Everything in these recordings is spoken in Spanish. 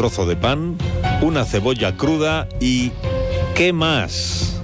trozo de pan, una cebolla cruda y... ¿qué más?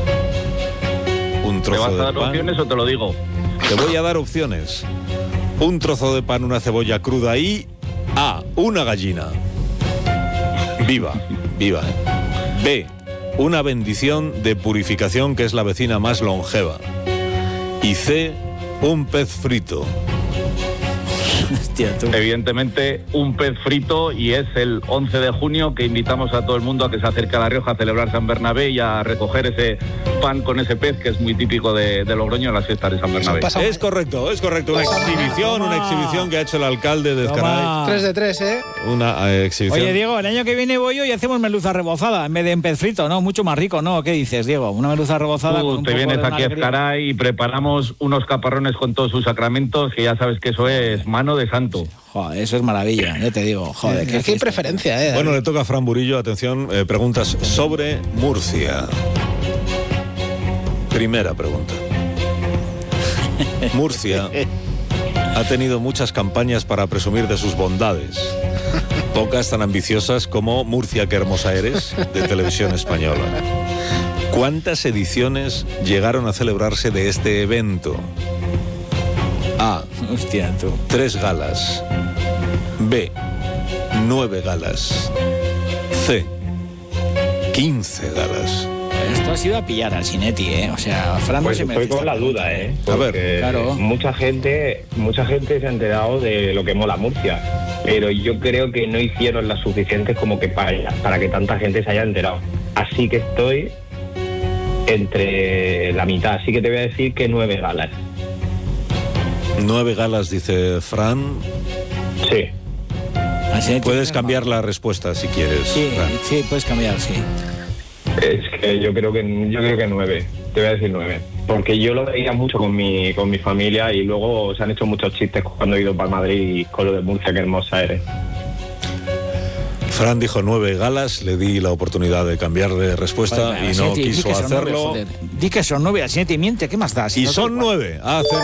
Un trozo de pan. ¿Te vas a dar opciones o te lo digo? Te voy a dar opciones. Un trozo de pan, una cebolla cruda y... A, una gallina. Viva. B, una bendición de purificación que es la vecina más longeva. Y C, un pez frito. Hostia, tú. Evidentemente, un pez frito, y es el 11 de junio que invitamos a todo el mundo a que se acerque a La Rioja a celebrar San Bernabé y a recoger ese pan con ese pez que es muy típico de Logroño en las fiestas de San Bernabé. Es correcto. Una exhibición que ha hecho el alcalde de Ezcaray. 3 de 3, ¿eh? Una exhibición. Oye, Diego, el año que viene voy yo y hacemos merluza rebozada en vez de en pez frito, ¿no? Mucho más rico, ¿no? ¿Qué dices, Diego? Una merluza rebozada con un te poco vienes de aquí a Ezcaray y preparamos unos caparrones con todos sus sacramentos, que ya sabes que eso es mano de santo. Joder, eso es maravilla, ya te digo. Joder, es que hay preferencia, ¿eh? Bueno, le toca a Fran Burillo, atención, preguntas sobre Murcia. Primera pregunta. Murcia ha tenido muchas campañas para presumir de sus bondades. Pocas tan ambiciosas como Murcia, qué hermosa eres, de Televisión Española. ¿Cuántas ediciones llegaron a celebrarse de este evento? A. Hostia, tú. 3 galas. B. 9 galas. C. 15 galas. Esto ha sido a pillar al Sinetti, ¿eh? O sea, Fran pues no se estoy con la duda, ¿eh? A ver, claro. Mucha gente se ha enterado de lo que mola Murcia, pero yo creo que no hicieron las suficientes como que para que tanta gente se haya enterado. Así que estoy entre la mitad, así que te voy a decir que 9 galas. 9 galas, dice Fran. Sí. Puedes cambiar la respuesta si quieres. Sí, Fran. sí, puedes cambiar, sí. Es que yo creo que 9. Te voy a decir 9. Porque yo lo veía mucho con mi familia y luego se han hecho muchos chistes cuando he ido para Madrid y con lo de Murcia, qué hermosa eres. Fran dijo 9 galas, le di la oportunidad de cambiar de respuesta Vale, y no Sinetti, quiso hacerlo. Di que son 9, así te miente, ¿qué más das? Y No son 9.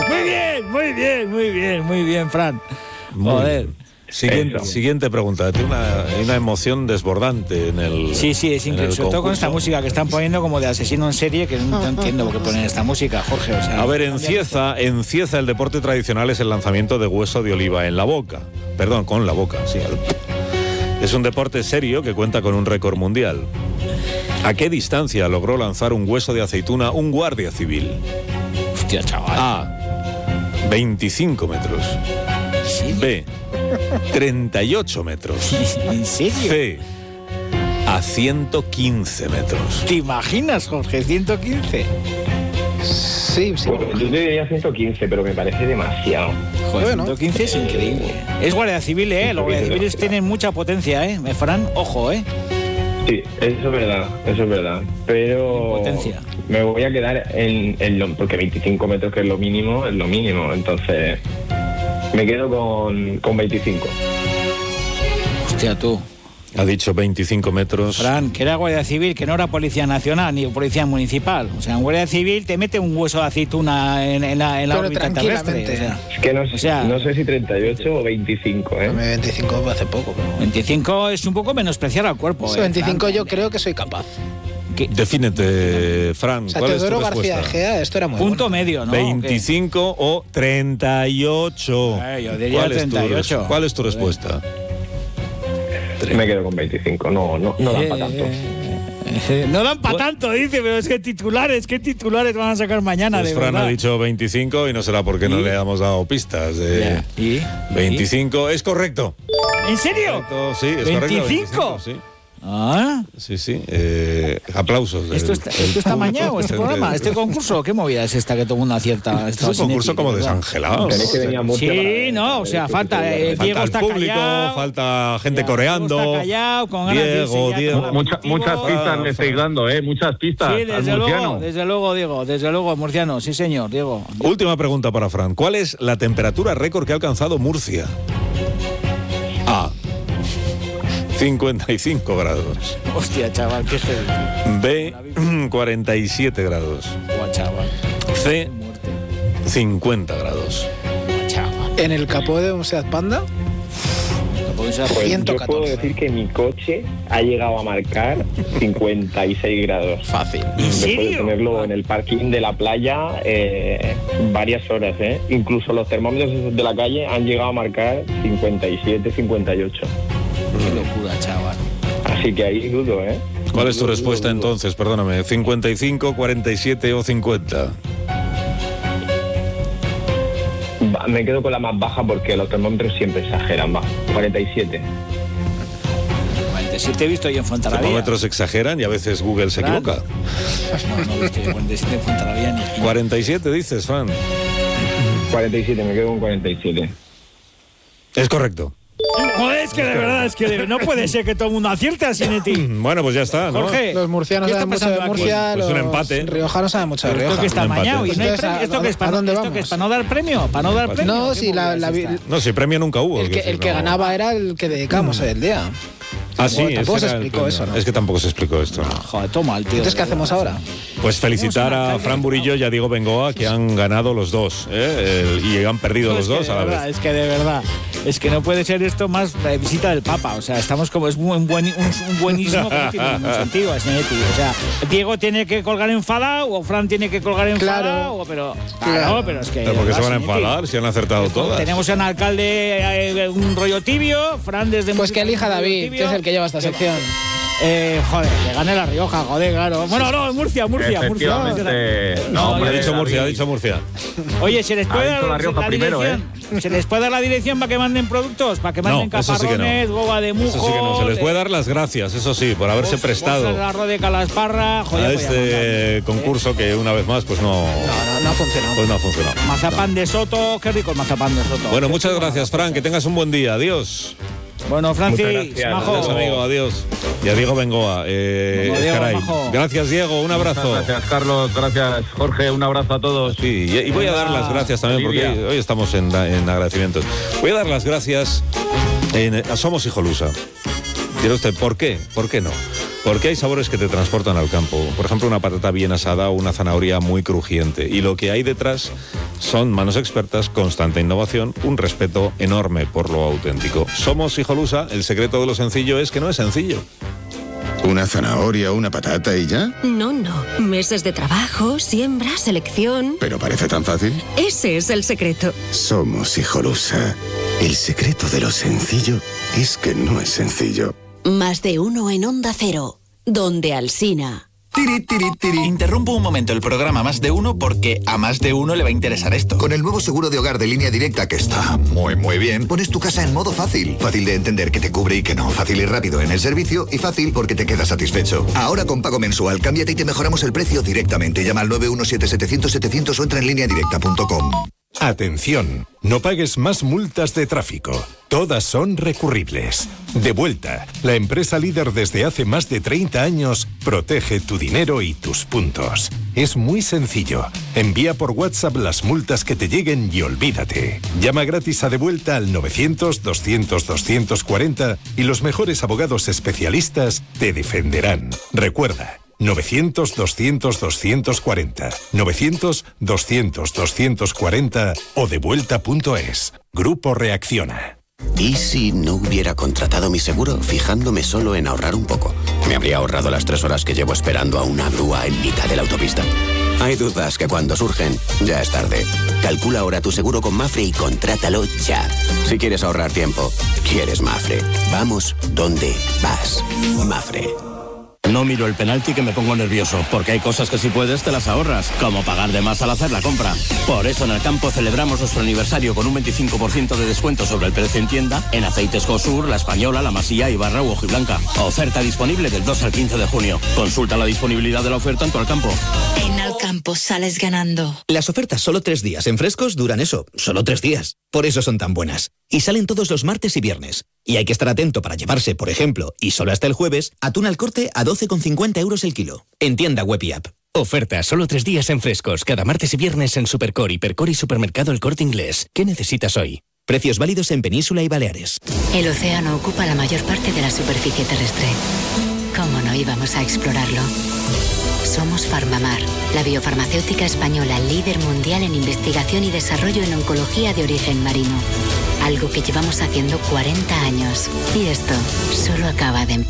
Muy bien, Fran. Joder. Siguiente pregunta. Tiene una emoción desbordante en el. Sí, es increíble. Sobre todo con esta música que están poniendo como de asesino en serie, que no entiendo por qué ponen esta música, Jorge. O sea, a ver, en Cieza el deporte tradicional es el lanzamiento de hueso de oliva en la boca. Perdón, con la boca, sí. Es un deporte serio que cuenta con un récord mundial. ¿A qué distancia logró lanzar un hueso de aceituna un guardia civil? Hostia, chaval. A. 25 metros. ¿Sí? B. 38 metros. ¿En serio? C. A 115 metros. ¿Te imaginas, Jorge? 115. Sí. Bueno, yo te diría 115, pero me parece demasiado. Joder, Bueno. 115 es increíble. Es guardia civil, ¿eh? Los guardias civiles tienen mucha potencia, ¿eh? Fran, ojo, ¿eh? Sí, eso es verdad. Pero Potencia. me voy a quedar en lo... Porque 25 metros, que es lo mínimo, entonces me quedo con 25. Hostia, tú. Ha dicho 25 metros. Fran, que era guardia civil, que no era policía nacional ni policía municipal. O sea, en guardia civil te mete un hueso de aceituna en la órbita terrestre. O sea, Es que no sé si 38 o 25, ¿eh? 25 hace poco. 25 es un poco menospreciar al cuerpo. 25 Fran, yo creo que soy capaz. Defínete, Fran. O sea, ¿Cuál es tu Teodoro respuesta? García Egea, esto era muy punto bueno. medio, ¿no? 25 o 38. Yo diría 38. ¿Cuál es tu respuesta? Me quedo con 25, no dan para tanto. No dan para tanto, dice, pero es que titulares van a sacar mañana, Pues de Fran verdad. ha dicho 25 y no será porque no le hemos dado pistas. Ya. ¿Y? 25 es correcto. ¿En serio? Correcto, sí, es 25. correcto. Sí. Ah, Sí. Aplausos. ¿Esto está mañana, este programa, este concurso? ¿Qué movida es esta que todo el mundo acierta? Es un concurso como desangelado. Tenéis que venir a Murcia Sí, no, o sea, falta. Falta Diego el está público, callado. falta gente Ya, coreando. Diego está callado, con ganas de irse ya Diego. con el aperitivo. Muchas pistas le estáis dando, muchas pistas. Sí, al murciano. desde luego, Diego, desde luego, murciano, sí señor, Diego. Última pregunta para Fran. ¿Cuál es la temperatura récord que ha alcanzado Murcia? A. 55 grados. Hostia, chaval, qué feo. B. 47 grados. Buah, chaval. C. 50 grados. Buah, chaval. En el capó de un Seat Panda. No puedo O sea, Pues yo 114. puedo decir que mi coche ha llegado a marcar 56 grados. Fácil. Después de serio? tenerlo en el parking de la playa varias horas, ¿eh? Incluso los termómetros de la calle han llegado a marcar 57, 58. Qué locura, chaval. Así que ahí dudo, ¿eh? ¿Cuál es tu Dudo, respuesta dudo. entonces? Perdóname, 55, 47 o 50. Me quedo con la más baja porque los termómetros siempre exageran. Va, 47. 47 he visto yo en Los Fontarabia. termómetros exageran y a veces Google se Fran. equivoca. No he visto yo 47 en Fontarabia ni 47 dices, Fran. 47, me quedo con 47. Es correcto. Joder, es que de verdad, no puede ser que todo el mundo acierte así, Neti. Bueno, pues ya está, ¿no? Jorge, Los murcianos ¿qué está saben mucho de pasando aquí? Murcia, Pues un los empate. riojanos saben mucho de Esto Rioja. que está Un empate. amañado y no hay Entonces, premio. ¿Esto qué es? ¿a dónde ¿Esto vamos? qué es? ¿Para no dar premio? ¿Para no dar premio? No, ¿Qué si la movida es esta? No, si premio nunca hubo. El que no. ganaba era el que dedicamos el día. Ah, sí, Bueno, tampoco ese se era el explicó premio. eso, ¿no? Es que tampoco se explicó esto. ¿no? Joder, toma el tío. Entonces, ¿qué hacemos ahora? Pues felicitar a Fran Burillo y a Diego Bengoa, que han ganado los dos, y han perdido los dos a la vez. Es que de verdad, es que no puede ser esto más visita del Papa. O sea, estamos como es un buenismo que no tiene ningún sentido, Asnetti. O sea, Diego tiene que colgar enfadado o Fran tiene que colgar enfadado, Claro. pero Claro. pero es que. ¿Pero por qué se van a Asnetti. enfadar si han acertado todas? Tenemos un alcalde un rollo tibio, Fran desde Pues que elija un rollo David, tibio. que es el que lleva esta sección. Joder, que gane La Rioja, joder, claro. Bueno, no, Murcia. Efectivamente. No, hombre, Ha dicho Murcia, ha David. dicho Murcia. Oye, ¿se les puede Ha dicho La dar Rioja la primero, dirección? ¿Se les puede dar la dirección para que manden productos? ¿Para que manden No, eso sí que no. caparrones, goba de mujo? Eso sí que no. Se les puede dar las gracias, eso sí, por haberse prestado El arroz de Calasparra, a joder, este concurso que una vez más pues no No funcionó. ha funcionado. mazapán de Soto, qué rico el mazapán de Soto. Bueno, muchas gracias, Fran, que tengas un buen día. Adiós. Bueno, Francis, Muchas gracias. majo. Adiós, amigo, adiós. Y a Diego Bengoa. Diego, Caray. majo. Gracias, Diego, un abrazo. Gracias, Carlos. Gracias, Jorge. Un abrazo a todos. Sí, y voy a dar las gracias también porque Olivia. hoy estamos en agradecimientos. Voy a dar las gracias a Somos Hijolusa. ¿Quiere usted por qué? ¿Por qué no? Porque hay sabores que te transportan al campo. Por ejemplo, una patata bien asada o una zanahoria muy crujiente. Y lo que hay detrás son manos expertas, constante innovación, un respeto enorme por lo auténtico. Somos Hijolusa. El secreto de lo sencillo es que no es sencillo. ¿Una zanahoria, una patata y ya? No, meses de trabajo, siembra, selección. ¿Pero parece tan fácil? Ese es el secreto. Somos Hijolusa. El secreto de lo sencillo es que no es sencillo. Más de uno en Onda Cero, donde Alsina. Interrumpo un momento el programa Más de Uno porque a más de uno le va a interesar esto. Con el nuevo seguro de hogar de Línea Directa, que está muy bien, pones tu casa en modo fácil. Fácil de entender que te cubre y que no. Fácil y rápido en el servicio y fácil porque te quedas satisfecho. Ahora con pago mensual, cámbiate y te mejoramos el precio directamente. Llama al 917-700-700 o entra en lineadirecta.com. Atención, no pagues más multas de tráfico. Todas son recurribles. De Vuelta, la empresa líder desde hace más de 30 años, protege tu dinero y tus puntos. Es muy sencillo. Envía por WhatsApp las multas que te lleguen y olvídate. Llama gratis a De Vuelta al 900-200-240 y los mejores abogados especialistas te defenderán. Recuerda, 900-200-240, 900-200-240 o devuelta.es. Grupo Reacciona. ¿Y si no hubiera contratado mi seguro fijándome solo en ahorrar un poco? Me habría ahorrado las 3 horas que llevo esperando a una grúa en mitad de la autopista. Hay dudas que cuando surgen ya es tarde. Calcula ahora tu seguro con Mafre y contrátalo ya. Si quieres ahorrar tiempo, quieres Mafre. Vamos donde vas. Mafre. No miro el penalti que me pongo nervioso, porque hay cosas que si puedes te las ahorras, como pagar de más al hacer la compra. Por eso en el campo celebramos nuestro aniversario con un 25% de descuento sobre el precio en tienda en aceites Cosur, La Española, La Masía, Ibarra u Hojiblanca. Oferta disponible del 2 al 15 de junio. Consulta la disponibilidad de la oferta en tu Alcampo. En Alcampo sales ganando. Las ofertas solo 3 días en frescos duran eso, solo 3 días. Por eso son tan buenas. Y salen todos los martes y viernes. Y hay que estar atento para llevarse, por ejemplo, y solo hasta el jueves, atún al corte a 12,50 euros el kilo. En tienda web y app. Oferta solo 3 días en frescos, cada martes y viernes en Supercor, Hipercor y Supermercado El Corte Inglés. ¿Qué necesitas hoy? Precios válidos en Península y Baleares. El océano ocupa la mayor parte de la superficie terrestre. ¿Cómo no íbamos a explorarlo? Somos Farmamar, la biofarmacéutica española líder mundial en investigación y desarrollo en oncología de origen marino. algo que llevamos haciendo 40 años. Y esto solo acaba de empezar.